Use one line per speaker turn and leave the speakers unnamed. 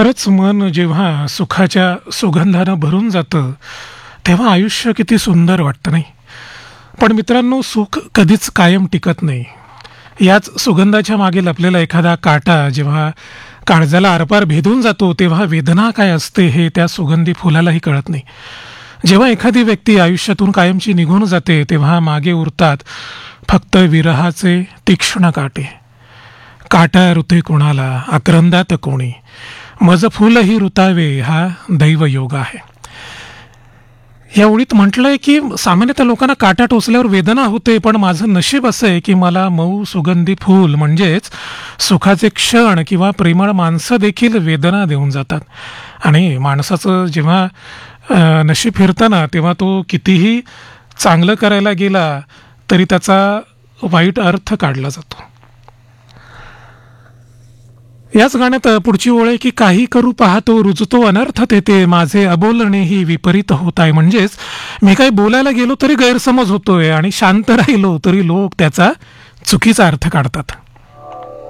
खरंच मन जेव्हा सुखाच्या सुगंधानं भरून जातं, तेव्हा आयुष्य किती सुंदर वाटतं नाही? पण मित्रांनो, सुख कधीच कायम टिकत नाही. याच सुगंधाच्या मागे लपलेला एखादा काटा जेव्हा काळजाला आरपार भेदून जातो, तेव्हा वेदना काय असते हे त्या सुगंधी फुलालाही कळत नाही. जेव्हा एखादी व्यक्ती आयुष्यातून कायमची निघून जाते, तेव्हा मागे उरतात फक्त विरहाचे तीक्ष्ण काटे. काटा रुते कोणाला, आक्रंदात कोणी, मज फुलही रुतावे, हा दैवयोग आहे. या ओळीत म्हटलंय की सामान्यतः लोकांना काटा टोचल्यावर वेदना होते, पण माझं नशीब असं आहे की मला मऊ सुगंधी फूल म्हणजेच सुखाचे क्षण किंवा प्रेमळ माणसं देखील वेदना देऊन जातात. आणि माणसाचं जेव्हा नशीब फिरतं ना, तेव्हा तो कितीही चांगलं करायला गेला तरी त्याचा वाईट अर्थ काढला जातो. याच गाण्यात पुढची ओळ आहे की काही करू पाहतो रुजतो अनर्थ तेथे, माझे अबोलणेही विपरीत होत आहे. म्हणजेच मी काही बोलायला गेलो तरी गैरसमज होतोय आणि शांत राहिलो तरी लोक त्याचा चुकीचा अर्थ काढतात.